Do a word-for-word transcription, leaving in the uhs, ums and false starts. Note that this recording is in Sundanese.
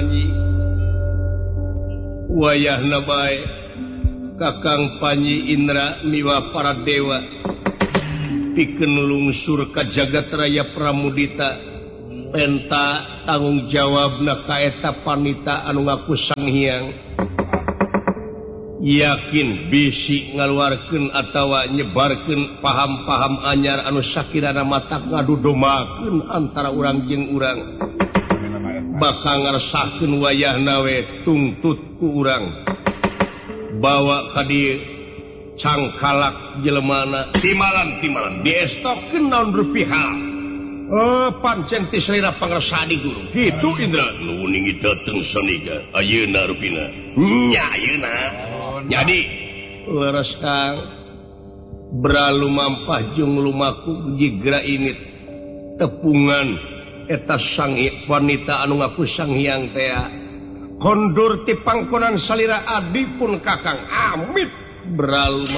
Panji wayahna bae Kakang Panji Indra miwa para dewa pikeun lungsur ka jagat raya Pramudita penta tanggung jawabna ka eta panita anu ngaku Sang Hyang yakin bisi ngaluarkeun atawa nyebarkeun paham-paham anyar anu sakirana matak ngadudomakeun antara urang jeung urang bakal ngarasakeun wayahna we tungtut ku urang bawa ka dieu cangkalak jelemana timalan timalan diestokeun naon rupiah oh pancen ti salira pangrasani guru kitu Indra nuning dateng saniga ayeuna rupina nya ayeuna jadi leres Kang beralu mampah jeung lumaku jigra init tepungan eta sang wanita anu ngaku Sang Hyang teh kondur ti pangkonan salira adi pun Kakang amit beralu